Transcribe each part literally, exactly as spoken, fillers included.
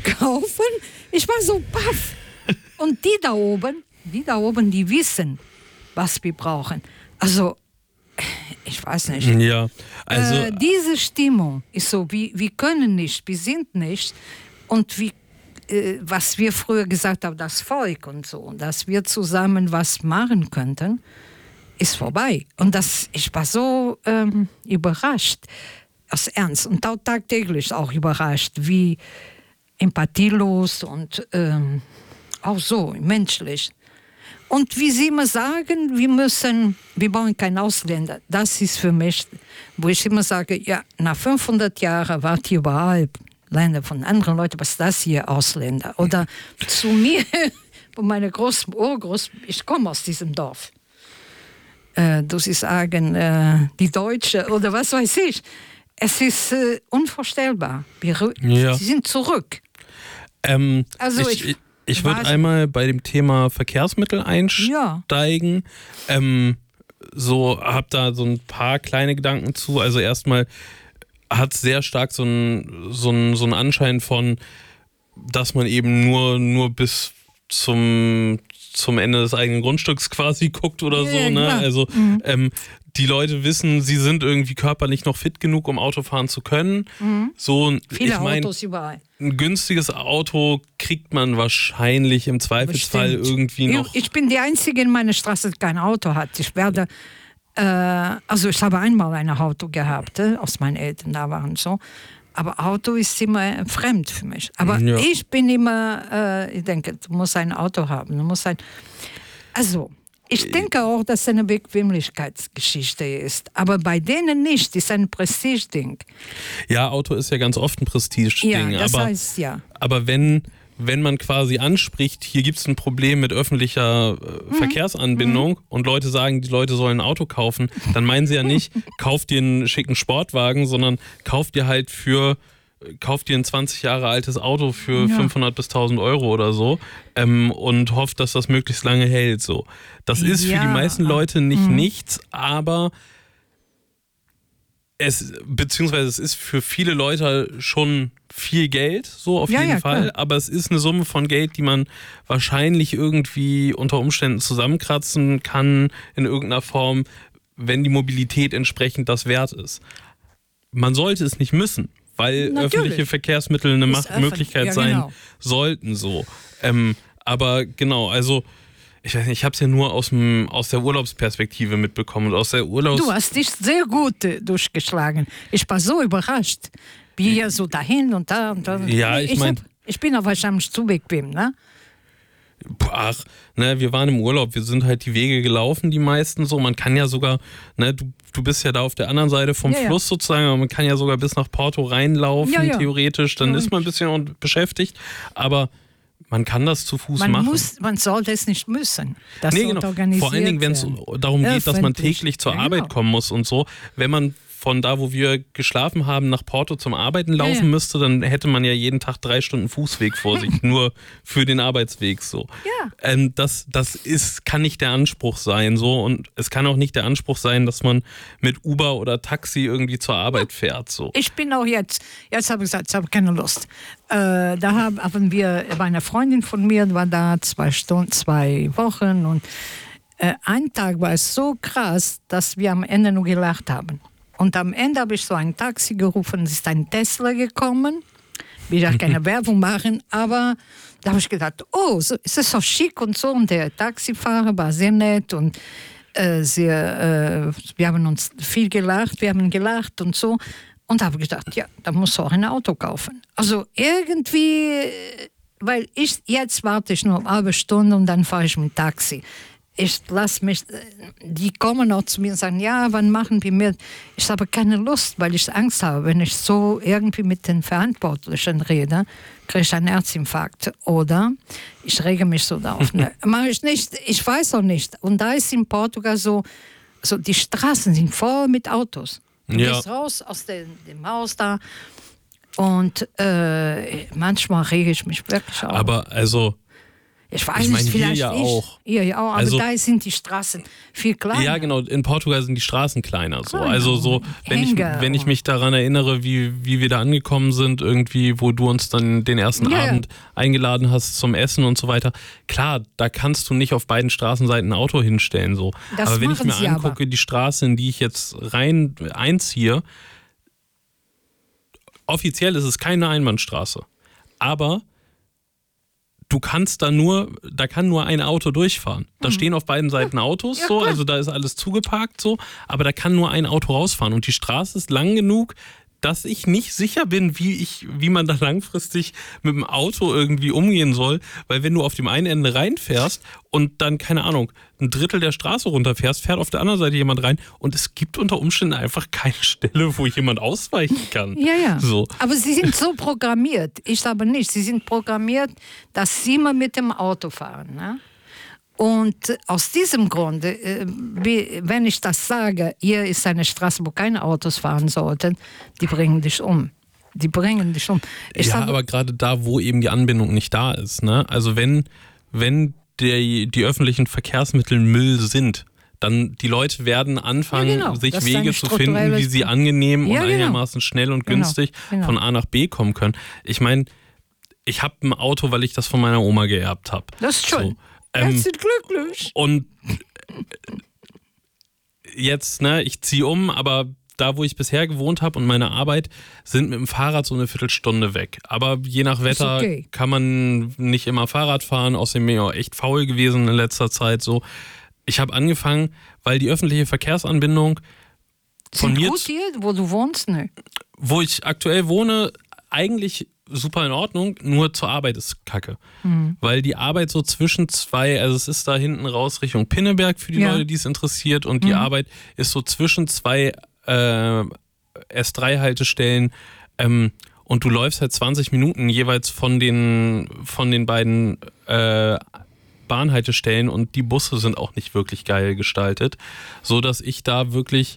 kaufen. Ich war so baff. Und die da oben, die da oben, die wissen, was wir brauchen. Also, ich weiß nicht. Ja, also äh, diese Stimmung ist so, wir, wir können nicht, wir sind nicht. Und wie, äh, was wir früher gesagt haben, das Volk und so, dass wir zusammen was machen könnten, ist vorbei. Und das, ich war so ähm, überrascht, aus Ernst. Und auch tagtäglich auch überrascht, wie empathielos und ähm, auch so menschlich. Und wie Sie immer sagen, wir müssen, wir brauchen keinen Ausländer. Das ist für mich, wo ich immer sage, ja, nach fünfhundert Jahren wart hier überall Länder von anderen Leuten, was ist das hier, Ausländer? Oder zu mir, wo meine Groß, Urgroß, ich komme aus diesem Dorf. Äh, du sie sagen, äh, die Deutsche oder was weiß ich. Es ist äh, unvorstellbar. Wir, ja. Sie sind zurück. Ähm, also ich, ich, ich, ich würde einmal bei dem Thema Verkehrsmittel einsteigen. Ja. Ähm, so, habe da so ein paar kleine Gedanken zu. Also erstmal hat es sehr stark so einen so ein, so ein Anschein von, dass man eben nur, nur bis zum, zum Ende des eigenen Grundstücks quasi guckt oder ja, so. Ne? Klar. Also mhm. ähm, die Leute wissen, sie sind irgendwie körperlich noch fit genug, um Auto fahren zu können. Mhm. So, Viele ich mein, Autos überall. Ein günstiges Auto kriegt man wahrscheinlich im Zweifelsfall Bestimmt. irgendwie noch. Ich, ich bin die Einzige in meiner Straße, die kein Auto hat. Ich werde, äh, also ich habe einmal ein Auto gehabt, äh, als meine Eltern da waren so. Aber Auto ist immer fremd für mich. Aber ja. ich bin immer, äh, ich denke, du musst ein Auto haben. Du musst ein, also, ich denke auch, dass es eine Bequemlichkeitsgeschichte ist. Aber bei denen nicht, das ist ein Prestigeding. Ja, Auto ist ja ganz oft ein Prestigeding. Ja, das aber, heißt ja. Aber wenn, wenn man quasi anspricht, hier gibt es ein Problem mit öffentlicher äh, mhm. Verkehrsanbindung mhm. und Leute sagen, die Leute sollen ein Auto kaufen, dann meinen sie ja nicht, kauf dir einen schicken Sportwagen, sondern kauf dir halt für kauft dir ein zwanzig Jahre altes Auto für ja. fünfhundert bis tausend Euro oder so ähm, und hofft, dass das möglichst lange hält. So. Das ist ja. für die meisten Leute nicht mhm. nichts, aber es, beziehungsweise es ist für viele Leute schon viel Geld, so auf ja, jeden ja, Fall, klar. aber es ist eine Summe von Geld, die man wahrscheinlich irgendwie unter Umständen zusammenkratzen kann in irgendeiner Form, wenn die Mobilität entsprechend das wert ist. Man sollte es nicht müssen. Weil Natürlich. öffentliche Verkehrsmittel eine Macht- Möglichkeit ja, sein genau. sollten. So. Ähm, aber genau, also ich weiß nicht, ich habe es ja nur aus, dem, aus der Urlaubsperspektive mitbekommen. Und aus der Urlaubs- du hast dich sehr gut äh, durchgeschlagen. Ich war so überrascht. Wie ja so dahin und da und da. Ja, ich, ich meine... Ich bin auch wahrscheinlich zu bequem, ne? Ach, ne, wir waren im Urlaub, wir sind halt die Wege gelaufen, die meisten so. Man kann ja sogar, ne, du, du bist ja da auf der anderen Seite vom ja, Fluss ja. sozusagen, aber man kann ja sogar bis nach Porto reinlaufen, ja, ja. theoretisch. Dann ja. ist man ein bisschen beschäftigt, aber man kann das zu Fuß man machen. Muss, man sollte es nicht müssen. Das nee, genau. Vor allen Dingen, wenn es darum geht, dass man täglich zur ja, Arbeit genau. kommen muss und so. Wenn man von da, wo wir geschlafen haben, nach Porto zum Arbeiten laufen ja, ja. müsste, dann hätte man ja jeden Tag drei Stunden Fußweg vor sich, nur für den Arbeitsweg so. Ja. Ähm, das das ist, kann nicht der Anspruch sein so und es kann auch nicht der Anspruch sein, dass man mit Uber oder Taxi irgendwie zur Arbeit fährt. So. Ich bin auch jetzt, jetzt habe ich gesagt, ich habe keine Lust. Äh, da haben wir, meine Freundin von mir war da zwei Stunden, zwei Wochen und äh, ein Tag war es so krass, dass wir am Ende nur gelacht haben. Und am Ende habe ich so ein Taxi gerufen, es ist ein Tesla gekommen. Ich will ja keine Werbung machen, aber da habe ich gedacht, oh, so, es ist so schick und so. Und der Taxifahrer war sehr nett und äh, sehr, äh, wir haben uns viel gelacht, wir haben gelacht und so. Und da habe ich gedacht, ja, da musst du auch ein Auto kaufen. Also irgendwie, weil ich, jetzt warte ich nur eine halbe Stunde und dann fahre ich mit dem Taxi. Ich lasse mich, die kommen auch zu mir und sagen, ja, wann machen wir mit? Ich habe keine Lust, weil ich Angst habe. Wenn ich so irgendwie mit den Verantwortlichen rede, kriege ich einen Herzinfarkt. Oder ich rege mich so auf. Ne, mache ich nicht, ich weiß auch nicht. Und da ist in Portugal so, so die Straßen sind voll mit Autos. Du ja. gehst raus aus dem, dem Haus da und äh, manchmal rege ich mich wirklich auf. Aber also... Ich weiß ich meine, nicht, hier vielleicht ja ich, auch. Hier ja auch, aber also, da sind die Straßen viel kleiner. Ja, genau. In Portugal sind die Straßen kleiner. So. Kleiner. Also so, wenn ich, wenn ich mich daran erinnere, wie, wie wir da angekommen sind, irgendwie, wo du uns dann den ersten ja, Abend ja. eingeladen hast zum Essen und so weiter. Klar, da kannst du nicht auf beiden Straßenseiten ein Auto hinstellen. So. Das aber wenn ich mir machen sie angucke, aber. die Straße, in die ich jetzt rein einziehe, offiziell ist es keine Einbahnstraße. Aber du kannst da nur, da kann nur ein Auto durchfahren. Da mhm. stehen auf beiden Seiten Autos, ja, so, also da ist alles zugeparkt, so, aber da kann nur ein Auto rausfahren und die Straße ist lang genug, dass ich nicht sicher bin, wie ich, wie man da langfristig mit dem Auto irgendwie umgehen soll, weil wenn du auf dem einen Ende reinfährst und dann, keine Ahnung, ein Drittel der Straße runterfährst, fährt auf der anderen Seite jemand rein und es gibt unter Umständen einfach keine Stelle, wo jemand ausweichen kann. Ja, ja. So. Aber sie sind so programmiert, ich aber nicht. Sie sind programmiert, dass sie immer mit dem Auto fahren, ne? Und aus diesem Grund, wenn ich das sage, hier ist eine Straße, wo keine Autos fahren sollten, die bringen dich um. Die bringen dich um. Ich ja, sage, aber gerade da, wo eben die Anbindung nicht da ist, ne? Also wenn, wenn der, die öffentlichen Verkehrsmittel Müll sind, dann die Leute werden anfangen, ja, genau. sich das Wege zu finden, wie sie angenehm ja, und genau. einigermaßen schnell und günstig genau. Genau. von A nach B kommen können. Ich meine, ich habe ein Auto, weil ich das von meiner Oma geerbt habe. Das ist schön. So. Ähm, Herzlich glücklich. Und jetzt, ne, ich ziehe um, aber da, wo ich bisher gewohnt habe und meine Arbeit, sind mit dem Fahrrad so eine Viertelstunde weg. Aber je nach Wetter okay. kann man nicht immer Fahrrad fahren. Außerdem bin ich auch echt faul gewesen in letzter Zeit. So, ich habe angefangen, weil die öffentliche Verkehrsanbindung von sind mir, gut hier, wo du wohnst, ne? Wo ich aktuell wohne, eigentlich super in Ordnung, nur zur Arbeit ist kacke. Mhm. Weil die Arbeit so zwischen zwei, also es ist da hinten raus Richtung Pinneberg für die ja. Leute, die es interessiert, und die mhm. Arbeit ist so zwischen zwei äh, S drei Haltestellen ähm, und du läufst halt zwanzig Minuten jeweils von den, von den beiden äh, Bahnhaltestellen und die Busse sind auch nicht wirklich geil gestaltet, so dass ich da wirklich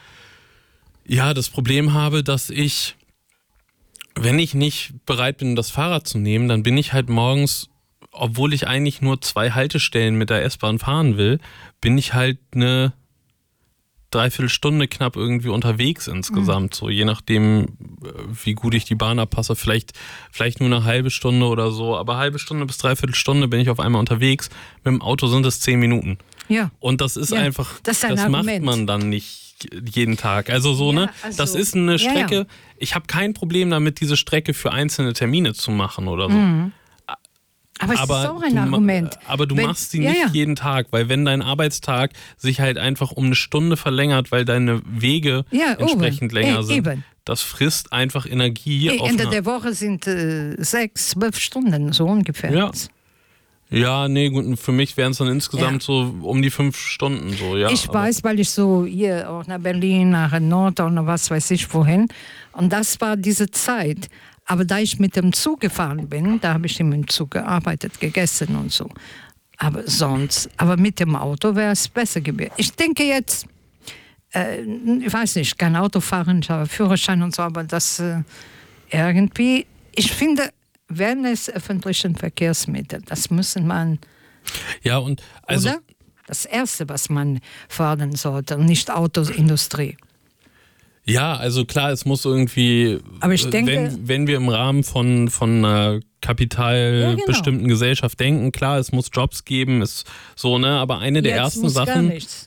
ja das Problem habe, dass ich wenn ich nicht bereit bin, das Fahrrad zu nehmen, dann bin ich halt morgens, obwohl ich eigentlich nur zwei Haltestellen mit der S-Bahn fahren will, bin ich halt eine Dreiviertelstunde knapp irgendwie unterwegs insgesamt. Mhm. So, je nachdem, wie gut ich die Bahn abpasse, vielleicht, vielleicht nur eine halbe Stunde oder so, aber halbe Stunde bis Dreiviertelstunde bin ich auf einmal unterwegs. Mit dem Auto sind es zehn Minuten. Ja. Und das ist ja, einfach, das, ist ein das macht man dann nicht jeden Tag. Also so, ja, ne? Also, das ist eine Strecke, ja, ja. ich habe kein Problem damit, diese Strecke für einzelne Termine zu machen oder so. Mhm. Aber es aber ist auch ein du, Argument. Aber du wenn, machst sie ja, nicht ja. jeden Tag, weil wenn dein Arbeitstag sich halt einfach um eine Stunde verlängert, weil deine Wege ja, entsprechend oben. länger e, sind, eben. das frisst einfach Energie. E, Ende der Woche sind äh, sechs, zwölf Stunden, so ungefähr. Ja. Ja, nee, gut, für mich wären es dann insgesamt ja. so um die fünf Stunden so, ja. Ich weiß, weil ich so hier auch nach Berlin, nach Nord oder was weiß ich wohin. Und das war diese Zeit. Aber da ich mit dem Zug gefahren bin, da habe ich mit dem Zug gearbeitet, gegessen und so. Aber sonst, aber mit dem Auto wäre es besser gewesen. Ich denke jetzt, äh, ich weiß nicht, kein Auto fahren, ich habe Führerschein und so, aber das äh, irgendwie, ich finde, wenn es öffentlichen Verkehrsmittel, das müssen man. Ja, und also. Oder? Das Erste, was man fördern sollte, und nicht Autoindustrie. Ja, also klar, es muss irgendwie, aber ich denke, wenn, wenn wir im Rahmen von, von einer kapitalbestimmten ja, genau. Gesellschaft denken, klar, es muss Jobs geben, ist so, ne, aber eine der Jetzt ersten muss Sachen. Gar nichts.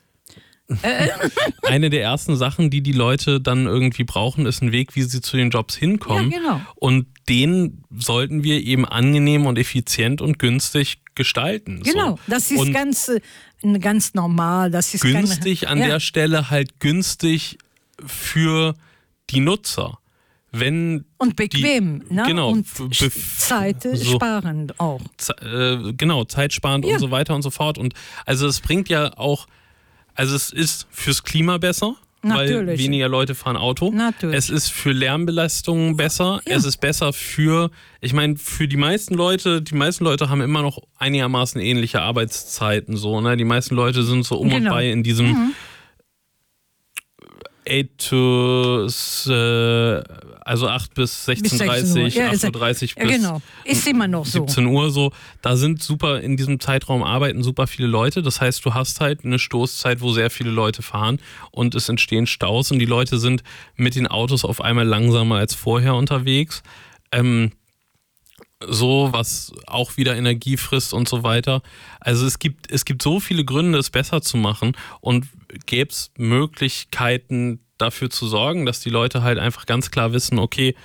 Eine der ersten Sachen, die die Leute dann irgendwie brauchen, ist ein Weg, wie sie zu den Jobs hinkommen. Ja, genau. Und den sollten wir eben angenehm und effizient und günstig gestalten. Genau, so. das ist und ganz, ganz normal. Das ist günstig keine, an ja. der Stelle halt günstig für die Nutzer. Wenn und bequem, die, ne? Genau, und Zeit so, sparend auch. Ze äh, genau, zeitsparend ja. und so weiter und so fort. Und also es bringt ja auch, also es ist fürs Klima besser, Natürlich. weil weniger Leute fahren Auto. Natürlich. Es ist für Lärmbelastungen besser. Ja. Es ist besser für, ich meine, für die meisten Leute, die meisten Leute haben immer noch einigermaßen ähnliche Arbeitszeiten. So, ne? Die meisten Leute sind so um genau. und bei in diesem, mhm. eight to, äh, also acht bis sechzehn Uhr dreißig, ja, acht Uhr dreißig bis ja, genau. Ist immer noch so. siebzehn Uhr so. Da sind super, in diesem Zeitraum arbeiten super viele Leute. Das heißt, du hast halt eine Stoßzeit, wo sehr viele Leute fahren und es entstehen Staus und die Leute sind mit den Autos auf einmal langsamer als vorher unterwegs. Ähm, so, was auch wieder Energie frisst und so weiter. Also es gibt, es gibt so viele Gründe, es besser zu machen und gäbe es Möglichkeiten dafür zu sorgen, dass die Leute halt einfach ganz klar wissen, okay,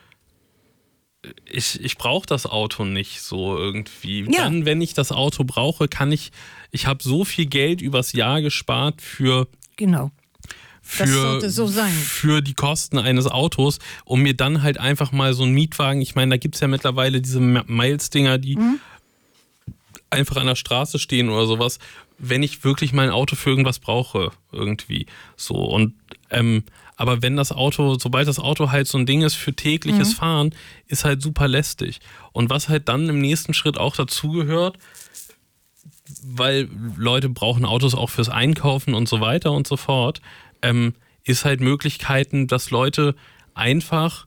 ich, ich brauche das Auto nicht so irgendwie. Ja. Dann, wenn ich das Auto brauche, kann ich, ich habe so viel Geld übers Jahr gespart für... Genau. Für, das sollte so sein. Für die Kosten eines Autos, um mir dann halt einfach mal so einen Mietwagen, ich meine, da gibt es ja mittlerweile diese Miles-Dinger, die mhm. einfach an der Straße stehen oder sowas, wenn ich wirklich mal ein Auto für irgendwas brauche, irgendwie so. Und ähm, aber wenn das Auto, sobald das Auto halt so ein Ding ist für tägliches mhm. Fahren, ist halt super lästig. Und was halt dann im nächsten Schritt auch dazugehört, weil Leute brauchen Autos auch fürs Einkaufen und so weiter und so fort, Ähm, ist halt Möglichkeiten, dass Leute einfach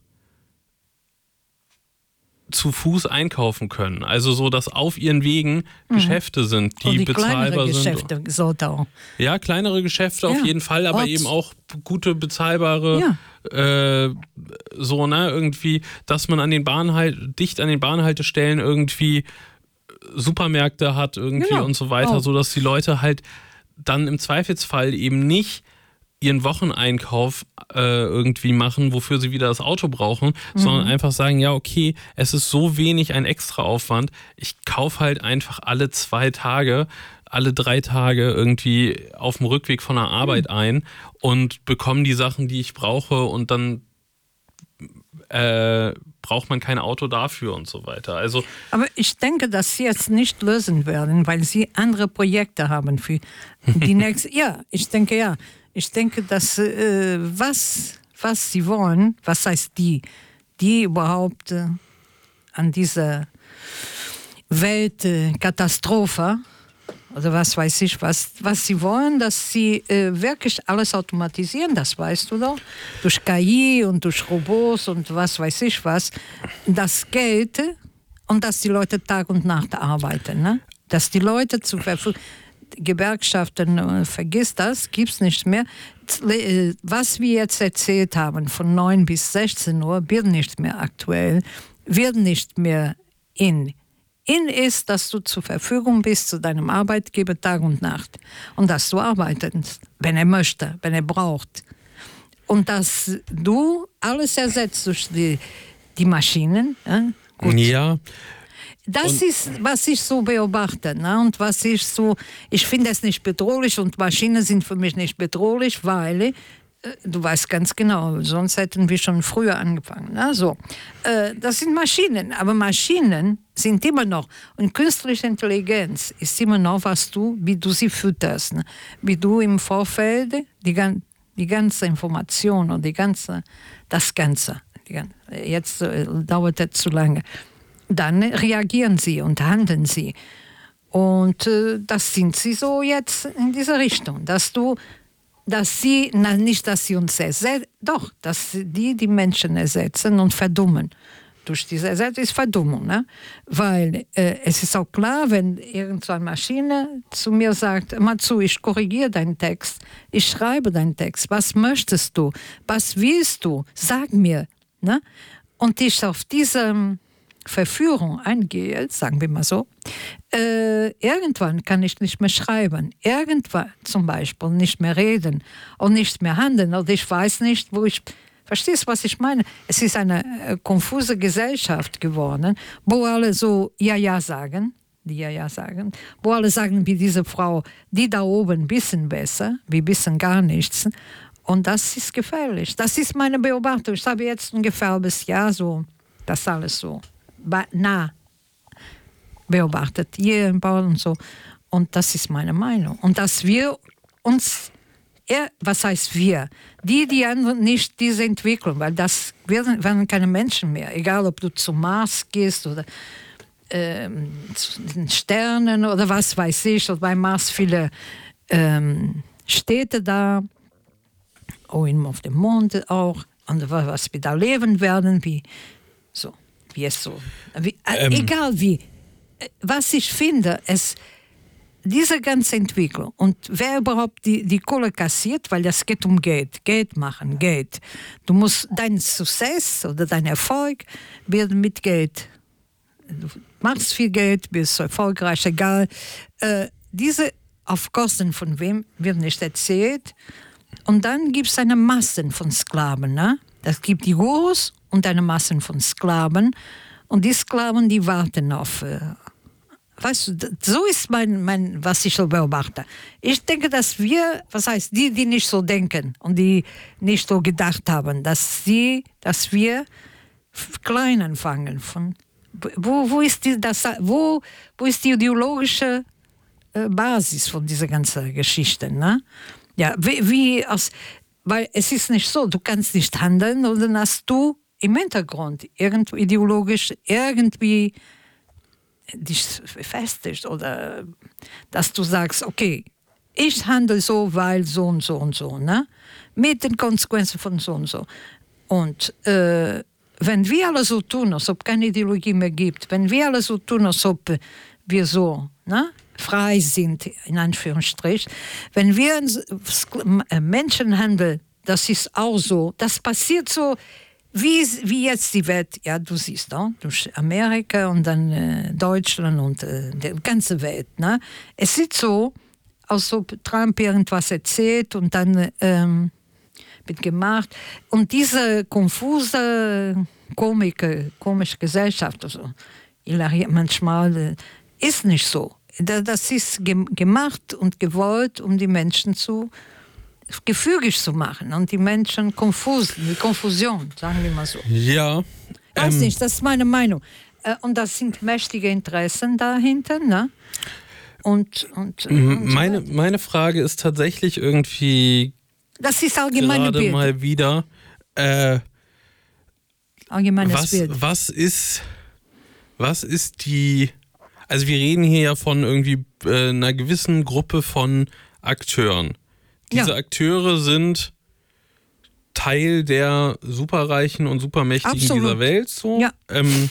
zu Fuß einkaufen können. Also so, dass auf ihren Wegen mhm. Geschäfte sind, die, die bezahlbar Geschäfte sind. Sollte auch. Ja, kleinere Geschäfte ja. auf jeden Fall, aber Orts. eben auch gute, bezahlbare ja. äh, so, ne, irgendwie, dass man an den Bahnhalt, dicht an den Bahnhaltestellen irgendwie Supermärkte hat irgendwie genau. und so weiter, oh. so dass die Leute halt dann im Zweifelsfall eben nicht ihren Wocheneinkauf äh, irgendwie machen, wofür sie wieder das Auto brauchen, mhm. sondern einfach sagen, ja okay, es ist so wenig ein Extraaufwand, ich kaufe halt einfach alle zwei Tage, alle drei Tage irgendwie auf dem Rückweg von der Arbeit mhm. ein und bekomme die Sachen, die ich brauche und dann äh, braucht man kein Auto dafür und so weiter. Also, aber ich denke, dass sie jetzt nicht lösen werden, weil sie andere Projekte haben für die nächste. Ja, ich denke ja. Ich denke, dass äh, was, was sie wollen, was heißt die, die überhaupt äh, an dieser Weltkatastrophe, äh, oder was weiß ich, was, was sie wollen, dass sie äh, wirklich alles automatisieren, das weißt du doch, durch K I und durch Robots und was weiß ich was, das Geld und dass die Leute Tag und Nacht arbeiten, ne? Dass die Leute zur Verfügung, Gewerkschaften, äh, vergiss das, gibt's nicht mehr. Was wir jetzt erzählt haben, von neun bis sechzehn Uhr, wird nicht mehr aktuell, wird nicht mehr in. In ist, dass du zur Verfügung bist zu deinem Arbeitgeber Tag und Nacht und dass du arbeitest, wenn er möchte, wenn er braucht. Und dass du alles ersetzt durch die, die Maschinen. Ja, gut. Ja. Das und ist, was ich so beobachte, ne? Und was ich so, ich finde es nicht bedrohlich und Maschinen sind für mich nicht bedrohlich, weil, äh, du weißt ganz genau, sonst hätten wir schon früher angefangen, ne? So, äh, das sind Maschinen, aber Maschinen sind immer noch, und künstliche Intelligenz ist immer noch, was du, wie du sie fütterst, ne? Wie du im Vorfeld die, die ganze Information und die ganze, das Ganze, die, jetzt äh, dauert es zu lange, dann reagieren sie und handeln sie. Und äh, das sind sie so jetzt in dieser Richtung, dass du, dass sie, na, nicht, dass sie uns ersetzen, doch, dass die die Menschen ersetzen und verdummen. Durch diese Ersetzung ist Verdummung, ne? Weil äh, es ist auch klar, wenn irgendeine Maschine zu mir sagt, mal zu, ich korrigiere deinen Text, ich schreibe deinen Text, was möchtest du, was willst du, sag mir, ne? Und ich auf diesem Verführung eingehe, sagen wir mal so, äh, irgendwann kann ich nicht mehr schreiben, irgendwann zum Beispiel nicht mehr reden und nicht mehr handeln oder ich weiß nicht, wo ich, verstehst du, was ich meine? Es ist eine äh, konfuse Gesellschaft geworden, wo alle so ja, ja sagen, die ja, ja sagen, wo alle sagen, wie diese Frau, die da oben wissen besser, wir wissen gar nichts und das ist gefährlich. Das ist meine Beobachtung. Ich habe jetzt ungefähr ein halbes Jahr so, das alles so nah beobachtet, hier im Bau und so. Und das ist meine Meinung. Und dass wir uns, er, was heißt wir? Die, die nicht diese Entwicklung, weil das werden, werden keine Menschen mehr. Egal, ob du zum Mars gehst oder ähm, zu den Sternen oder was weiß ich. Und bei Mars viele ähm, Städte da. auch auf dem Mond auch, und was wir da leben werden, wie, so, wie es so, wie, ähm. egal wie, was ich finde, es, diese ganze Entwicklung und wer überhaupt die, die Kohle kassiert, weil das geht um Geld, Geld machen, Geld. Du musst, dein Success oder dein Erfolg wird mit Geld. Du machst viel Geld, bist erfolgreich, egal. Äh, diese auf Kosten von wem wird nicht erzählt. Und dann gibt es eine Masse von Sklaven. Ne? Es gibt die Gurus und eine Masse von Sklaven. Und die Sklaven, die warten auf... Äh, Weißt du, so ist mein, mein, was ich so beobachte. Ich denke, dass wir, was heißt, die, die nicht so denken und die nicht so gedacht haben, dass sie, dass wir klein anfangen. Von, wo, wo, ist die, das, wo, wo ist die ideologische äh, Basis von dieser ganzen Geschichte? Ne? Ja, wie, wie aus, weil es ist nicht so, du kannst nicht handeln und dann hast du im Hintergrund irgendwie ideologisch irgendwie dich festigst oder dass du sagst, okay, ich handle so, weil so und so und so, ne? Mit den Konsequenzen von so und so. Und äh, wenn wir alle so tun, als ob keine Ideologie mehr gibt, wenn wir alle so tun, als ob wir so ne, frei sind, in Anführungsstrich, wenn wir Menschenhandel, das ist auch so, das passiert so, Wie, wie jetzt die Welt, ja, du siehst, ne? Durch Amerika und dann äh, Deutschland und äh, die ganze Welt. Ne? Es ist so, als ob Trump irgendwas erzählt und dann ähm, wird gemacht. Und diese konfuse, komische, komische Gesellschaft, also, manchmal äh, ist nicht so. Das ist ge- gemacht und gewollt, um die Menschen zu gefügig zu machen und die Menschen konfus, die Konfusion, sagen wir mal so. Ja. Weiß ähm, nicht, das ist meine Meinung. Und das sind mächtige Interessen dahinter, ne? Und, und, und meine, meine Frage ist tatsächlich irgendwie das ist allgemeine gerade Bild. mal wieder äh, Allgemeines was, Bild. was ist was ist die, also wir reden hier ja von irgendwie äh, einer gewissen Gruppe von Akteuren. Diese ja. Akteure sind Teil der Superreichen und Supermächtigen Absolut. dieser Welt. So. Ja. Ähm,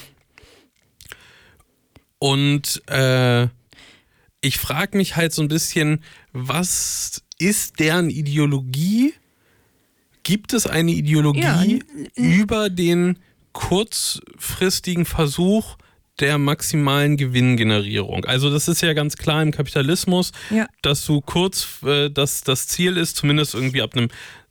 und äh, ich frage mich halt so ein bisschen, was ist deren Ideologie? Gibt es eine Ideologie ja. über den kurzfristigen Versuch der maximalen Gewinngenerierung? Also das ist ja ganz klar im Kapitalismus, ja. dass du kurz, äh, dass das Ziel ist, zumindest irgendwie ab einem,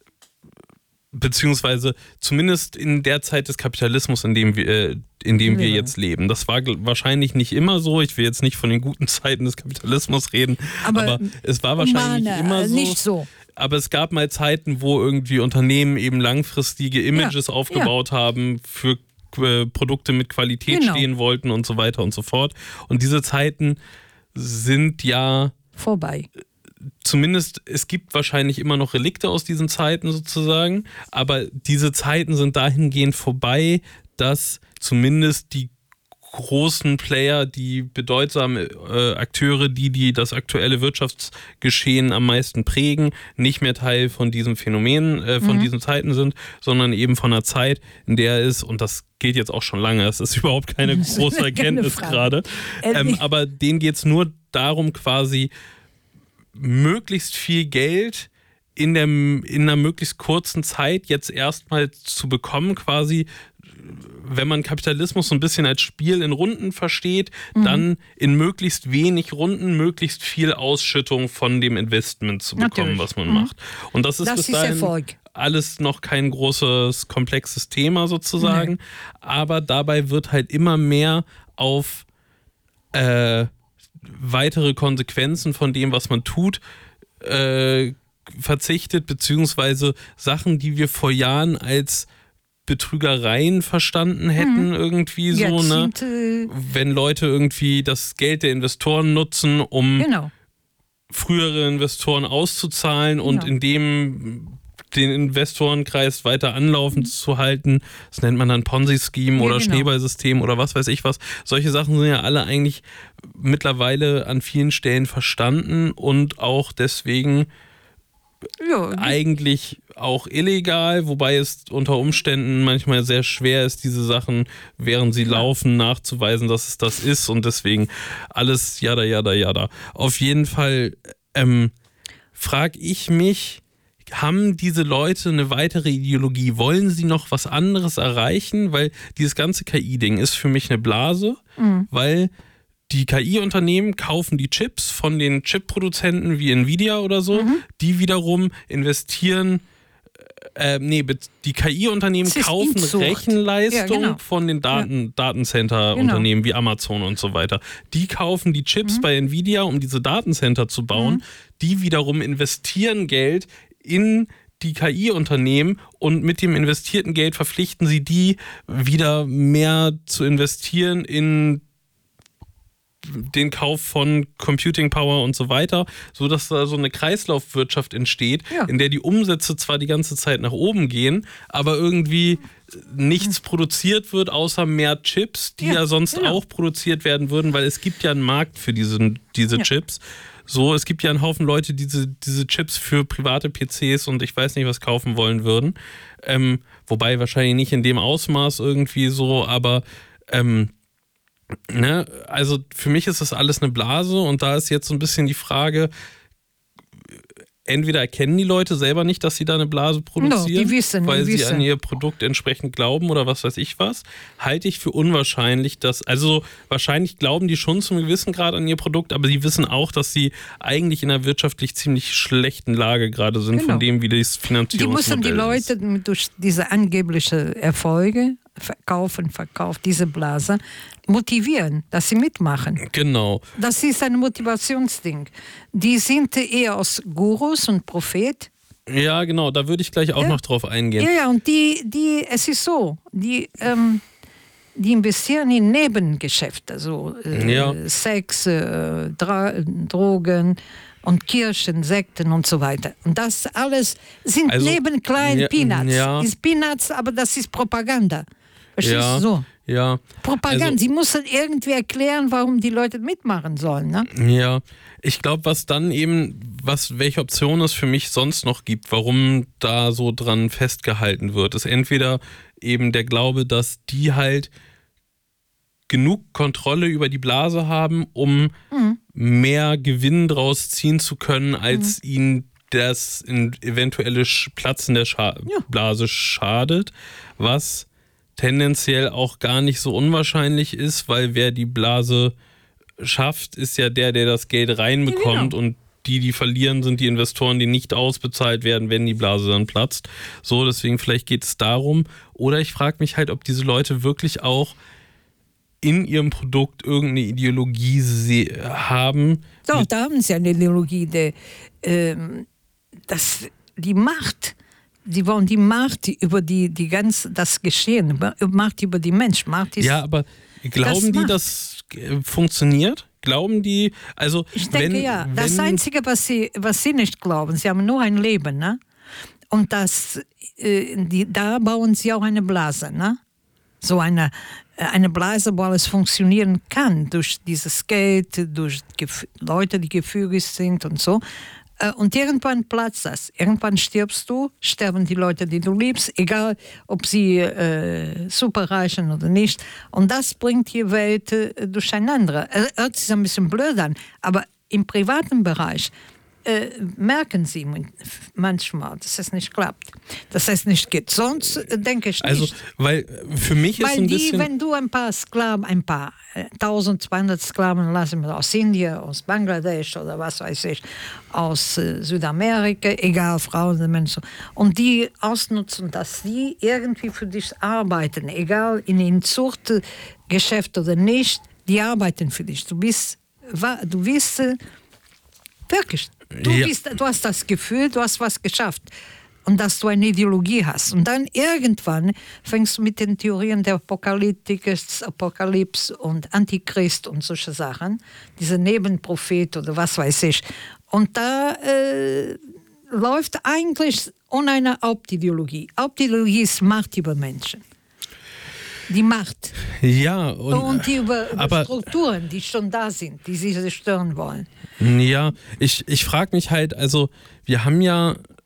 beziehungsweise zumindest in der Zeit des Kapitalismus, in dem wir, äh, in dem wir ja. jetzt leben. Das war wahrscheinlich nicht immer so. Ich will jetzt nicht von den guten Zeiten des Kapitalismus reden, aber, aber es war wahrscheinlich Mann, immer so. Nicht so. Aber es gab mal Zeiten, wo irgendwie Unternehmen eben langfristige Images ja. aufgebaut ja. haben für Produkte mit Qualität genau. stehen wollten und so weiter und so fort. Und diese Zeiten sind ja vorbei. Zumindest, es gibt wahrscheinlich immer noch Relikte aus diesen Zeiten sozusagen, aber diese Zeiten sind dahingehend vorbei, dass zumindest die großen Player, die bedeutsamen äh, Akteure, die, die das aktuelle Wirtschaftsgeschehen am meisten prägen, nicht mehr Teil von diesem Phänomen, äh, von mhm. diesen Zeiten sind, sondern eben von einer Zeit, in der es, und das geht jetzt auch schon lange, das ist überhaupt keine große Erkenntnis gerade, ähm, aber denen geht es nur darum, quasi möglichst viel Geld in, der, in einer möglichst kurzen Zeit jetzt erstmal zu bekommen, quasi, wenn man Kapitalismus so ein bisschen als Spiel in Runden versteht, mhm. dann in möglichst wenig Runden möglichst viel Ausschüttung von dem Investment zu bekommen, Natürlich. was man mhm. macht. Und das ist das bis ist dahin Erfolg. Alles noch kein großes, komplexes Thema sozusagen. Nee. Aber dabei wird halt immer mehr auf äh, weitere Konsequenzen von dem, was man tut, äh, verzichtet, beziehungsweise Sachen, die wir vor Jahren als Betrügereien verstanden hätten, mhm. irgendwie so, Jetzt ne? Sind, äh wenn Leute irgendwie das Geld der Investoren nutzen, um genau. frühere Investoren auszuzahlen genau. und in dem den Investorenkreis weiter anlaufen mhm. zu halten. Das nennt man dann Ponzi-Scheme ja, oder genau. Schneeballsystem oder was weiß ich was. Solche Sachen sind ja alle eigentlich mittlerweile an vielen Stellen verstanden und auch deswegen ja, eigentlich auch illegal, wobei es unter Umständen manchmal sehr schwer ist, diese Sachen, während sie laufen, nachzuweisen, dass es das ist und deswegen alles jada, jada, jada. Auf jeden Fall ähm, frage ich mich, haben diese Leute eine weitere Ideologie? Wollen sie noch was anderes erreichen? Weil dieses ganze K I-Ding ist für mich eine Blase, mhm. weil die K I-Unternehmen kaufen die Chips von den Chip-Produzenten wie Nvidia oder so, mhm. die wiederum investieren, äh, nee, die K I-Unternehmen kaufen Inzucht. Rechenleistung ja, genau. von den Daten, ja. Datencenter-Unternehmen genau. wie Amazon und so weiter. Die kaufen die Chips mhm. bei Nvidia, um diese Datencenter zu bauen. Mhm. Die wiederum investieren Geld in die K I-Unternehmen und mit dem investierten Geld verpflichten sie die, wieder mehr zu investieren in den Kauf von Computing Power und so weiter, sodass da so eine Kreislaufwirtschaft entsteht, ja. in der die Umsätze zwar die ganze Zeit nach oben gehen, aber irgendwie nichts produziert wird, außer mehr Chips, die ja, ja sonst genau. auch produziert werden würden, weil es gibt ja einen Markt für diese, diese ja. Chips. So, es gibt ja einen Haufen Leute, die diese, diese Chips für private P Cs und ich weiß nicht, was kaufen wollen würden. Ähm, wobei wahrscheinlich nicht in dem Ausmaß irgendwie so, aber ähm, Ne, also für mich ist das alles eine Blase und da ist jetzt so ein bisschen die Frage, entweder erkennen die Leute selber nicht, dass sie da eine Blase produzieren, no, die wissen, weil die sie wissen. an ihr Produkt entsprechend glauben oder was weiß ich was, halte ich für unwahrscheinlich, dass, also wahrscheinlich glauben die schon zum gewissen Grad an ihr Produkt, aber sie wissen auch, dass sie eigentlich in einer wirtschaftlich ziemlich schlechten Lage gerade sind, genau. von dem, wie das Finanzierungsmodell ist. Die müssen die Leute ist. durch diese angeblichen Erfolge, Verkaufen, Verkauf, diese Blase, motivieren, dass sie mitmachen. Genau. Das ist ein Motivationsding. Die sind eher aus Gurus und Prophet. Ja, genau, da würde ich gleich auch ja. noch drauf eingehen. Ja, ja, und die, die, es ist so, die, ähm, die investieren in Nebengeschäfte, so äh, ja. Sex, äh, Dra- Drogen und Kirchen, Sekten und so weiter. Und das alles sind also, neben kleinen ja, Peanuts. Ja. Ist Peanuts, aber das ist Propaganda. Verstehst ja, du so? Ja. Propaganda. Also, Sie müssen irgendwie erklären, warum die Leute mitmachen sollen. Ne? Ja, ich glaube, was dann eben, was welche Option es für mich sonst noch gibt, warum da so dran festgehalten wird, ist entweder eben der Glaube, dass die halt genug Kontrolle über die Blase haben, um mhm. mehr Gewinn draus ziehen zu können, als mhm. ihnen das eventuelle Platzen der Scha- ja. Blase schadet, was tendenziell auch gar nicht so unwahrscheinlich ist, weil wer die Blase schafft, ist ja der, der das Geld reinbekommt, ja, genau. und die, die verlieren, sind die Investoren, die nicht ausbezahlt werden, wenn die Blase dann platzt. So, deswegen vielleicht geht es darum. Oder ich frage mich halt, ob diese Leute wirklich auch in ihrem Produkt irgendeine Ideologie se- haben. Doch, da haben sie eine Ideologie, die, ähm, das, die Macht. Die wollen die Macht über die, die ganz, das Geschehen, Macht über die Menschen. Macht ist, ja, aber glauben das die, das funktioniert? Glauben die, also ich denke wenn, ja. Wenn das Einzige, was sie, was sie nicht glauben, sie haben nur ein Leben, ne? Und das, äh, die, da bauen sie auch eine Blase, ne? So eine, eine Blase, wo alles funktionieren kann, durch dieses Geld, durch Gef- Leute, die gefügig sind und so. Und irgendwann platzt das. Irgendwann stirbst du, sterben die Leute, die du liebst, egal ob sie äh, superreich sind oder nicht. Und das bringt die Welt äh, durcheinander. Hört sich ein bisschen blöd an, aber im privaten Bereich äh, merken sie manchmal, dass es nicht klappt, dass es nicht geht. Sonst äh, denke ich nicht. Also, weil für mich ist weil ein die, bisschen... wenn du ein paar Sklaven, ein paar eintausendzweihundert Sklaven lassen wir aus Indien, aus Bangladesch oder was weiß ich, aus äh, Südamerika, egal, Frauen und Menschen, und die ausnutzen, dass die irgendwie für dich arbeiten, egal in den Zuchtgeschäft oder nicht, die arbeiten für dich. Du bist, du bist äh, wirklich, du, ja. bist, du hast das Gefühl, du hast was geschafft. Und dass du eine Ideologie hast. Und dann irgendwann fängst du mit den Theorien der Apokalyptik, Apokalypse und Antichrist und solche Sachen, diese Nebenprophet oder was weiß ich. Und da äh, läuft eigentlich ohne eine Hauptideologie. Hauptideologie ist Macht über Menschen. Die Macht. Ja. Und, und die über, über aber, Strukturen, die schon da sind, die sie zerstören wollen. Ja, ich, ich frage mich halt, also wir haben ja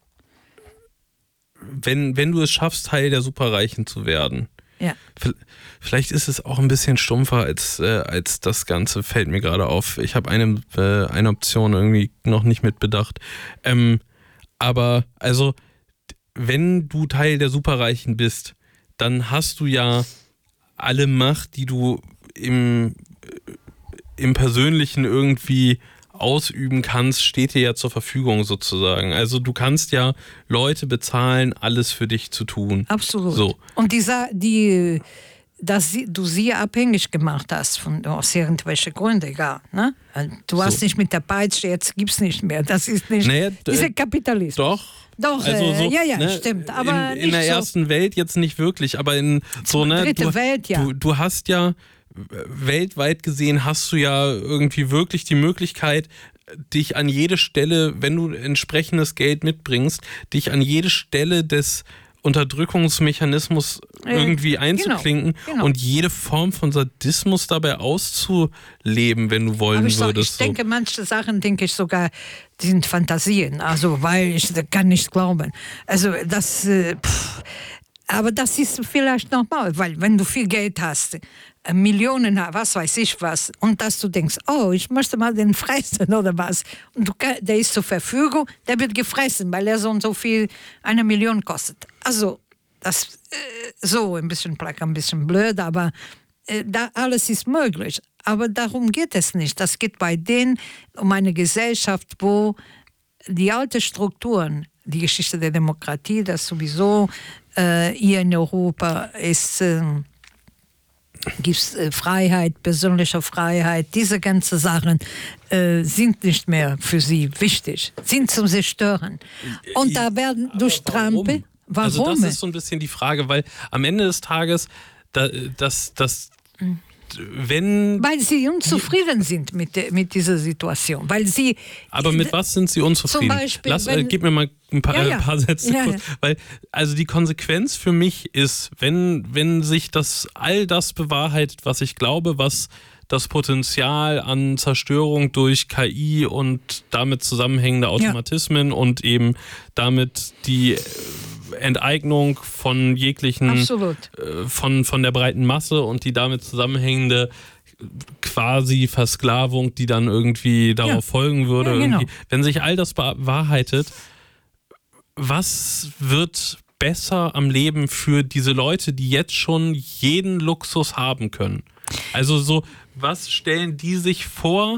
wenn, wenn du es schaffst, Teil der Superreichen zu werden. Ja. Vielleicht ist es auch ein bisschen stumpfer als, äh, als das Ganze, fällt mir gerade auf. Ich habe eine, äh, eine Option irgendwie noch nicht mitbedacht. Ähm, aber also, wenn du Teil der Superreichen bist, dann hast du ja alle Macht, die du im, im Persönlichen irgendwie ausüben kannst, steht dir ja zur Verfügung sozusagen. Also du kannst ja Leute bezahlen, alles für dich zu tun. Absolut. So. Und die, die, dass sie, du sie abhängig gemacht hast von aus irgendwelchen Gründen, egal. Ne? Du hast so. nicht mit der Peitsche, jetzt gibt's nicht mehr. Das ist nicht naja, dieser Kapitalismus. Doch. Doch, also so, äh, ja, ja, ne, stimmt. Aber in, in der so. ersten Welt jetzt nicht wirklich, aber in so ne, dritte du, Welt, ja. du, du hast ja weltweit gesehen hast du ja irgendwie wirklich die Möglichkeit, dich an jede Stelle, wenn du entsprechendes Geld mitbringst, dich an jede Stelle des Unterdrückungsmechanismus äh, irgendwie einzuklinken genau, genau. und jede Form von Sadismus dabei auszuleben, wenn du wollen ich würdest. Ich denke, so. manche Sachen, denke ich sogar, die sind Fantasien, also weil ich kann nicht glauben. Also das, äh, pff, aber das ist vielleicht normal, weil wenn du viel Geld hast, Millionen, was weiß ich was, und dass du denkst, oh, ich möchte mal den fressen oder was, und du, der ist zur Verfügung, der wird gefressen, weil er so und so viel, eine Million kostet. Also, das äh, so ein bisschen plack, ein bisschen blöd, aber äh, da alles ist möglich. Aber darum geht es nicht. Das geht bei denen um eine Gesellschaft, wo die alten Strukturen, die Geschichte der Demokratie, das sowieso äh, hier in Europa ist, äh, gibt es äh, Freiheit, persönliche Freiheit, diese ganzen Sachen äh, sind nicht mehr für sie wichtig, sind zum Zerstören. Und da werden durch Trump, warum? Also das ist so ein bisschen die Frage, weil am Ende des Tages, da, das, das, wenn... Weil sie unzufrieden die, sind mit, de, mit dieser Situation, weil sie... Aber mit was sind sie unzufrieden? Zum Beispiel, Lass, wenn, äh, gib mir mal ein paar, ja, ja. Äh, paar Sätze ja, kurz. ja. Weil, also die Konsequenz für mich ist, wenn, wenn sich das all das bewahrheitet, was ich glaube, was das Potenzial an Zerstörung durch K I und damit zusammenhängende Automatismen ja. und eben damit die Enteignung von jeglichen, Absolut. Äh, von, von der breiten Masse und die damit zusammenhängende quasi Versklavung, die dann irgendwie darauf ja. folgen würde. Ja, genau. irgendwie. Wenn sich all das bewahrheitet, was wird besser am Leben für diese Leute, die jetzt schon jeden Luxus haben können? Also so, was stellen die sich vor?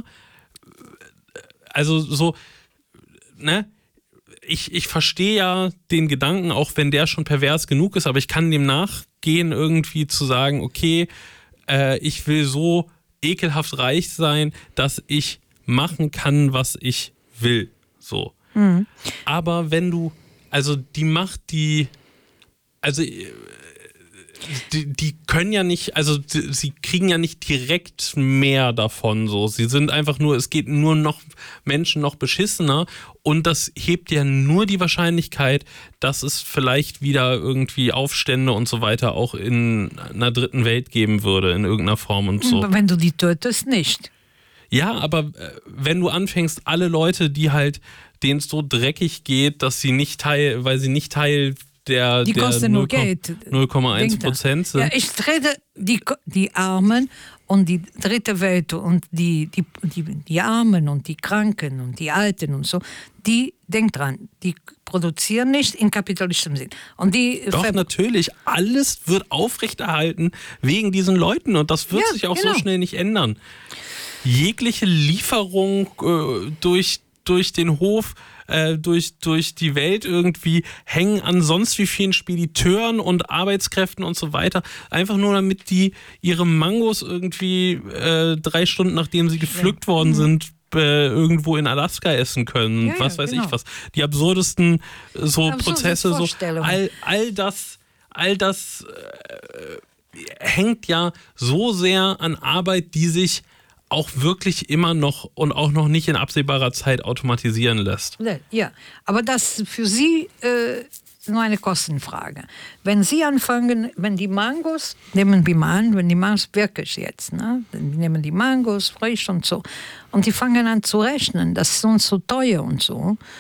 Also so, ne? Ich, ich verstehe ja den Gedanken, auch wenn der schon pervers genug ist, aber ich kann dem nachgehen, irgendwie zu sagen, okay, äh, ich will so ekelhaft reich sein, dass ich machen kann, was ich will. So. Mhm. Aber wenn du, also die Macht, die, also die, die können ja nicht, also die, sie kriegen ja nicht direkt mehr davon. So. Sie sind einfach nur, es geht nur noch Menschen noch beschissener und das hebt ja nur die Wahrscheinlichkeit, dass es vielleicht wieder irgendwie Aufstände und so weiter auch in einer dritten Welt geben würde, in irgendeiner Form und so. Aber wenn du die tötest, nicht. Ja, aber äh, wenn du anfängst, alle Leute, die halt, denen es so dreckig geht, dass sie nicht Teil, weil sie nicht Teil der, die der kosten nur Geld. null Komma eins Prozent sind. Ja, ich rede die, die Armen und die dritte Welt und die, die, die, die Armen und die Kranken und die Alten und so, die, denk dran, die produzieren nicht in kapitalistischem Sinn. Und die Doch, natürlich, alles wird aufrechterhalten wegen diesen Leuten und das wird ja, sich auch genau. so schnell nicht ändern. Jegliche Lieferung äh, durch, durch den Hof, äh, durch, durch die Welt irgendwie hängen an sonst wie vielen Spediteuren und Arbeitskräften und so weiter. Einfach nur, damit die ihre Mangos irgendwie äh, drei Stunden nachdem sie gepflückt worden sind, äh, irgendwo in Alaska essen können. Ja, was ja, weiß genau. ich was. Die absurdesten so Absurde Prozesse, so all, all das, all das äh, hängt ja so sehr an Arbeit, die sich auch wirklich immer noch und auch noch nicht in absehbarer Zeit automatisieren lässt. Ja, aber das für Sie äh, nur eine Kostenfrage. Wenn Sie anfangen, wenn die Mangos, nehmen wir mal an, wenn die Mangos wirklich jetzt, ne, die nehmen die Mangos frisch und so, und die fangen an zu rechnen, das ist uns so teuer und so,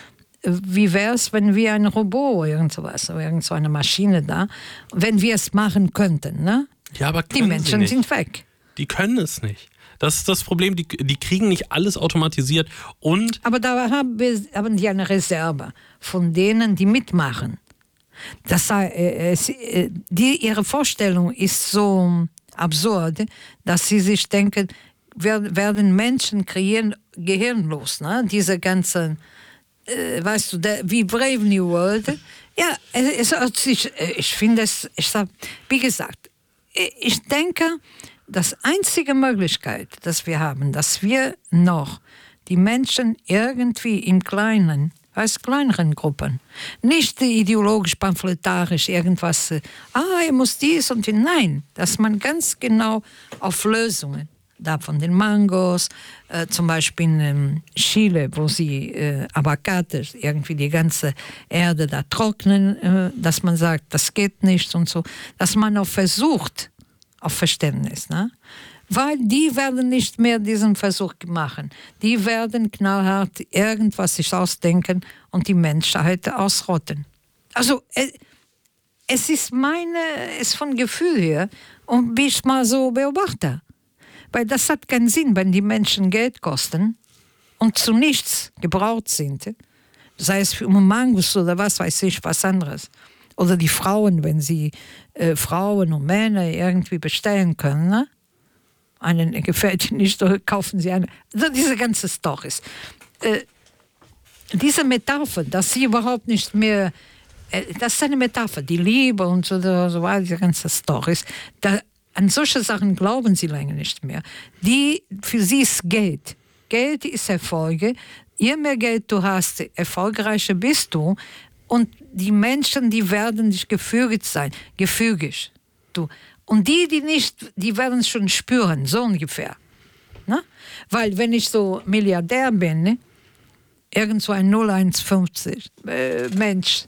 wie wäre es, wenn wir ein Robot, irgend sowas, irgend so eine Maschine da, wenn wir es machen könnten, ne? Ja, aber die Menschen sind weg. Die können es nicht. Das ist das Problem, die, die kriegen nicht alles automatisiert. Und aber da haben, wir, haben die eine Reserve von denen, die mitmachen. Das sei, äh, die, ihre Vorstellung ist so absurd, dass sie sich denken, wir werden Menschen kreieren, gehirnlos, ne? Diese ganzen, äh, weißt du, der, wie Brave New World. Ja, es, es, ich, ich finde es, ich sag, wie gesagt, ich denke, das einzige Möglichkeit, dass wir haben, dass wir noch die Menschen irgendwie im Kleinen, als kleineren Gruppen, nicht ideologisch, pamphletarisch irgendwas, ah, ihr muss dies und dies, nein, dass man ganz genau auf Lösungen, da von den Mangos, äh, zum Beispiel in ähm, Chile, wo sie äh, Abacates, irgendwie die ganze Erde da trocknen, äh, dass man sagt, das geht nicht und so, dass man auch versucht, auf Verständnis, ne? Weil die werden nicht mehr diesen Versuch machen. Die werden knallhart irgendwas sich ausdenken und die Menschheit ausrotten. Also es, es ist meine, es ist von Gefühl her und wie ich mal so beobachte. Weil das hat keinen Sinn, wenn die Menschen Geld kosten und zu nichts gebraucht sind. Sei es für Mangos oder was weiß ich, was anderes. Oder die Frauen, wenn sie äh, Frauen und Männer irgendwie bestellen können, ne? Einen gefällt ihnen nicht, kaufen sie eine. Also diese ganze Storys. Äh, diese Metapher, dass sie überhaupt nicht mehr, äh, das ist eine Metapher, die Liebe und so, so weiter, diese ganze Storys. Da, an solche Sachen glauben sie lange nicht mehr. Die, für sie ist Geld. Geld ist Erfolge. Je mehr Geld du hast, erfolgreicher bist du. Und die Menschen, die werden nicht gefügig sein, gefügig. Du. Und die, die nicht, die werden es schon spüren, so ungefähr. Ne? Weil wenn ich so Milliardär bin, ne? Irgend so ein null eins fünfzig äh, Mensch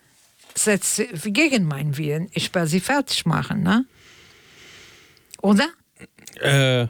setzt gegen mein Willen, ich werde sie fertig machen, ne? Oder? Äh,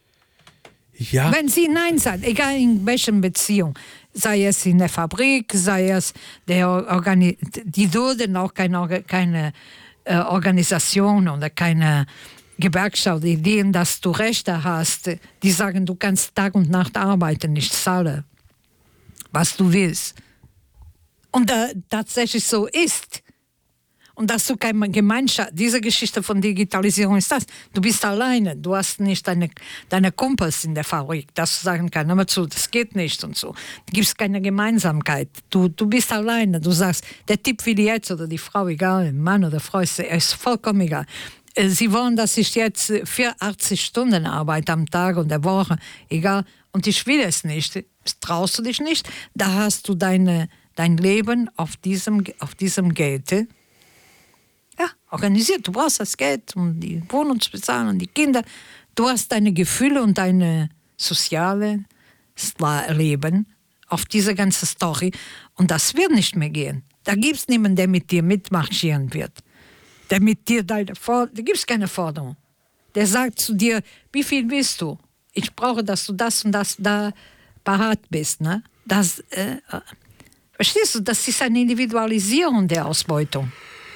ja. Wenn sie Nein sagt, egal in welcher Beziehung, sei es in der Fabrik, sei es der Organi- die dulden auch keine, keine äh, Organisation oder keine Gewerkschaft, die sehen, dass du Rechte hast, die sagen, du kannst Tag und Nacht arbeiten, nicht zahlen, was du willst. Und da tatsächlich so ist. Und dass du keine Gemeinschaft, diese Geschichte von Digitalisierung ist das, du bist alleine, du hast nicht deine, deine Kumpels in der Fabrik, dass du sagen kannst, hör mal zu, das geht nicht und so. Du gibst keine Gemeinsamkeit, du, du bist alleine, du sagst, der Typ will jetzt oder die Frau, egal, Mann oder Frau, ist, ist vollkommen egal. Sie wollen, dass ich jetzt vierundachtzig Stunden arbeite am Tag und der Woche, egal, und ich will es nicht, traust du dich nicht, da hast du deine, dein Leben auf diesem, auf diesem Geld, ja, organisiert. Du brauchst das Geld, um die Wohnung zu bezahlen und die Kinder. Du hast deine Gefühle und deine soziale Leben auf diese ganze Story. Und das wird nicht mehr gehen. Da gibt es niemanden, der mit dir mitmarschieren wird. Der mit dir deine Forderung, da gibt es keine Forderung. Der sagt zu dir, wie viel willst du? Ich brauche, dass du das und das da parat bist. Ne? Das, äh, verstehst du, das ist eine Individualisierung der Ausbeutung.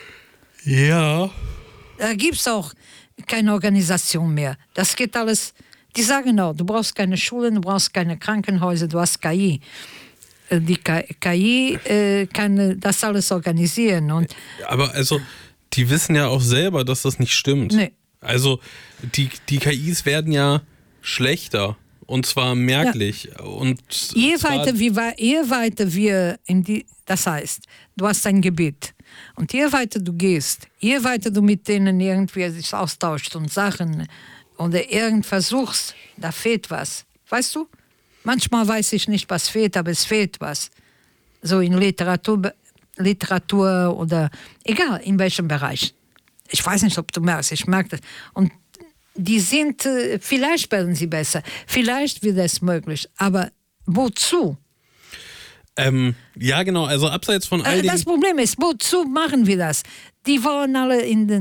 Ja. Da gibt es auch keine Organisation mehr. Das geht alles, die sagen auch, du brauchst keine Schulen, du brauchst keine Krankenhäuser, du hast K I. Die K I äh, kann das alles organisieren. Und aber also, die wissen ja auch selber, dass das nicht stimmt. Nee. Also, die, die K Is werden ja schlechter. Und zwar merklich. Ja. Und je, weiter wir, je weiter wir in die, das heißt, du hast ein Gebiet. Und je weiter du gehst, je weiter du mit denen irgendwie sich austauscht und Sachen oder irgend versuchst, da fehlt was. Weißt du? Manchmal weiß ich nicht, was fehlt, aber es fehlt was. So in Literatur, Literatur oder egal in welchem Bereich. Ich weiß nicht, ob du merkst, ich merke das. Und die sind, vielleicht werden sie besser, vielleicht wird es möglich, aber wozu? Ähm, ja, genau, also abseits von all den... Das Problem ist, wozu machen wir das? Die wollen alle in den,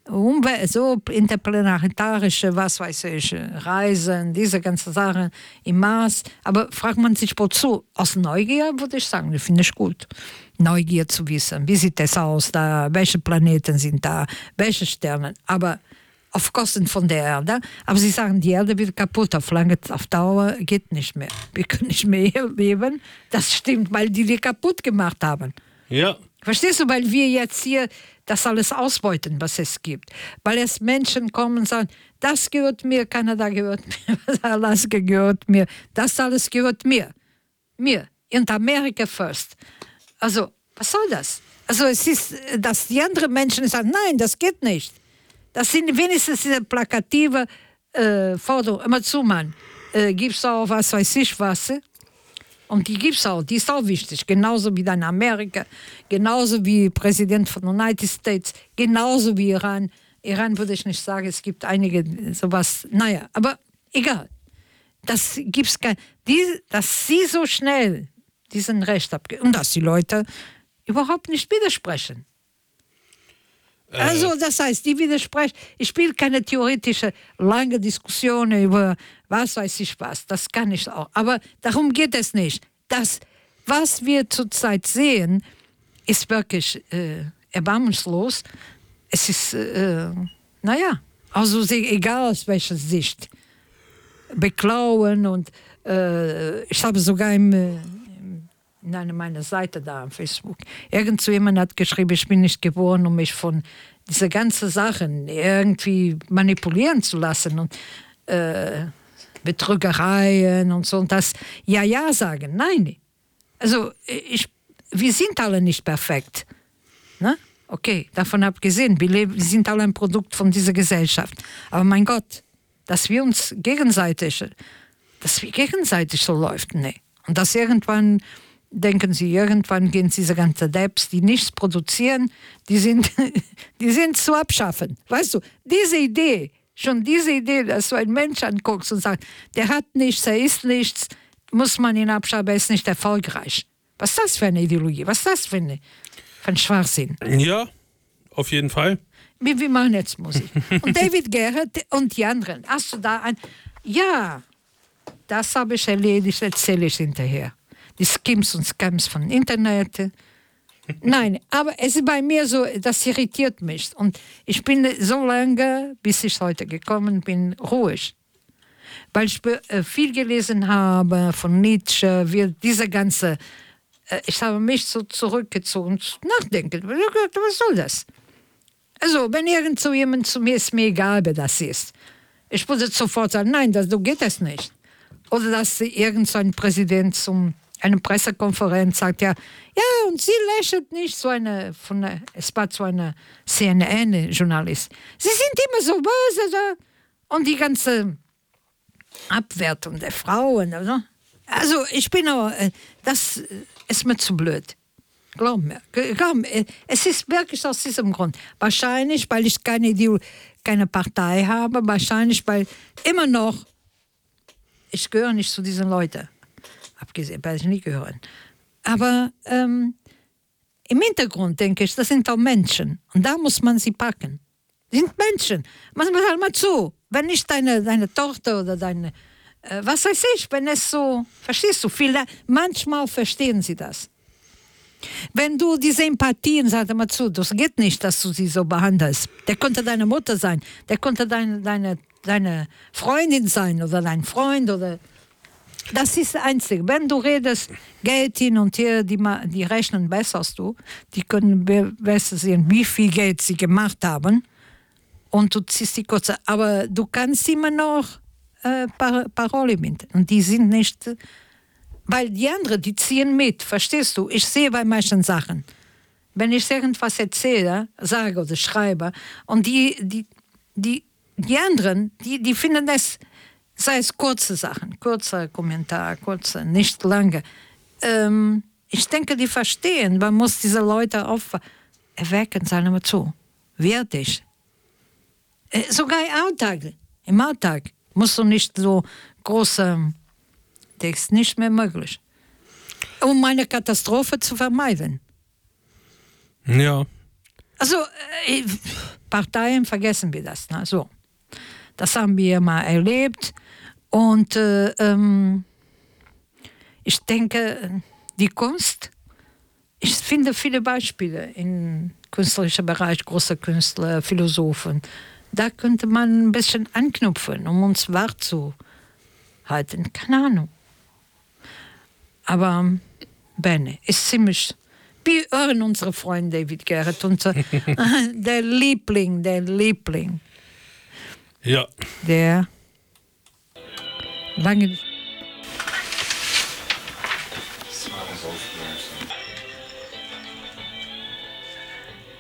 Umwelt, so interplanetarische, was weiß ich, Reisen, diese ganzen Sachen im Mars. Aber fragt man sich wozu? Aus Neugier würde ich sagen, das finde ich gut. Neugier zu wissen, wie sieht das aus da, welche Planeten sind da, welche Sterne. Aber auf Kosten von der Erde. Aber sie sagen, die Erde wird kaputt, auf lange, auf Dauer geht nicht mehr. Wir können nicht mehr hier leben. Das stimmt, weil die die kaputt gemacht haben. Ja. Verstehst du, weil wir jetzt hier das alles ausbeuten, was es gibt. Weil es Menschen kommen und sagen, das gehört mir, Kanada gehört mir, Alaska gehört mir, das alles gehört mir. Mir. In Amerika first. Also, was soll das? Also es ist, dass die anderen Menschen sagen, nein, das geht nicht. Das sind wenigstens diese plakative äh, Forderungen. Immer zu, Mann. Äh, gibt's auch was weiß ich was. Und die gibt es auch, die ist auch wichtig. Genauso wie dann Amerika, genauso wie Präsident von den United States, genauso wie Iran. Iran würde ich nicht sagen, es gibt einige sowas, naja, aber egal. Das gibt's kein, die, dass sie so schnell diesen Recht abgeben und dass die Leute überhaupt nicht widersprechen. Äh. Also das heißt, die widersprechen. Ich spiele keine theoretische, lange Diskussion über was weiß ich was. Das kann ich auch. Aber darum geht es nicht. Das, was wir zurzeit sehen, ist wirklich äh, erbarmungslos. Es ist, äh, naja, also egal aus welcher Sicht. Beklauen und äh, ich habe sogar im, in einer meiner Seiten da auf Facebook, irgend so jemand hat geschrieben, ich bin nicht geboren, um mich von diese ganzen Sachen irgendwie manipulieren zu lassen und äh, Betrügereien und so und das ja, ja sagen. Nein. Also ich, wir sind alle nicht perfekt. Ne? Okay, davon abgesehen, wir, leben, wir sind alle ein Produkt von dieser Gesellschaft. Aber mein Gott, dass wir uns gegenseitig, dass wir gegenseitig so läuft, nee. Und dass irgendwann, denken Sie, irgendwann gehen diese ganzen Debs, die nichts produzieren, die sind, die sind zu abschaffen. Weißt du, diese Idee, schon diese Idee, dass du einen Mensch anguckst und sagst, der hat nichts, er ist nichts, muss man ihn abschaffen, er ist nicht erfolgreich. Was ist das für eine Ideologie? Was ist das für, eine, für ein Schwachsinn? Ja, auf jeden Fall. Wir, wir machen jetzt Musik. Und David Garrett und die anderen. Hast du da ein... Ja, das habe ich erledigt, erzähle ich hinterher. Die Skims und Scams von Internet. Nein, aber es ist bei mir so, das irritiert mich. Und ich bin so lange, bis ich heute gekommen bin, ruhig. Weil ich viel gelesen habe von Nietzsche, wie diese ganze... Ich habe mich so zurückgezogen und nachdenken. Was soll das? Also, wenn irgend so jemand zu mir ist, mir egal, wer das ist. Ich würde sofort sagen, nein, das, so geht das nicht. Oder dass irgend so ein Präsident zum einer Pressekonferenz sagt, ja, ja, und sie lächelt nicht, so eine, von einer, es war so eine C N N-Journalist. Sie sind immer so böse. Und die ganze Abwertung der Frauen. Also, also ich bin aber, das ist mir zu blöd. Glaub mir, glaub mir, es ist wirklich aus diesem Grund. Wahrscheinlich, weil ich keine, Idee, keine Partei habe, wahrscheinlich, weil immer noch, ich gehöre nicht zu diesen Leuten. Abgesehen, weil ich nicht gehören. Aber ähm, im Hintergrund denke ich, das sind auch Menschen. Und da muss man sie packen. Das sind Menschen. Man muss halt mal zu. Wenn nicht deine, deine Tochter oder deine, äh, was weiß ich, wenn es so, verstehst du, viele, manchmal verstehen sie das. Wenn du diese Empathien, sag mal zu, das geht nicht, dass du sie so behandelst. Der könnte deine Mutter sein, der könnte deine, deine, deine Freundin sein oder dein Freund oder... Das ist das Einzige. Wenn du redest, Geld hin und her, die, die rechnen besser als du, die können besser sehen, wie viel Geld sie gemacht haben und du ziehst die kurze. Aber du kannst immer noch äh, Par Parole binden. Und die sind nicht, weil die anderen, die ziehen mit, verstehst du? Ich sehe bei manchen Sachen, wenn ich irgendwas erzähle, sage oder schreibe, und die, die, die, die anderen, die, die finden das, sei es kurze Sachen, kurzer Kommentar, kurze, nicht lange. Ähm, ich denke, die verstehen, man muss diese Leute auf erwecken, sagen wir zu, wehr dich. Äh, sogar im Alltag, im Alltag musst du nicht so große, das ist nicht mehr möglich. Um eine Katastrophe zu vermeiden. Ja. Also, äh, Parteien vergessen wir das. Ne? So. Das haben wir mal erlebt. Und äh, ähm, ich denke, die Kunst, ich finde viele Beispiele im künstlerischen Bereich, große Künstler, Philosophen. Da könnte man ein bisschen anknüpfen, um uns wach zu halten. Keine Ahnung. Aber Bene ist ziemlich. Wir hören unsere Freund David Garrett, unser, der Liebling, der Liebling. Ja. Der lange.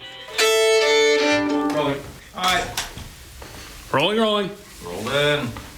Rolling. All right. Rolling, rolling. Roll in.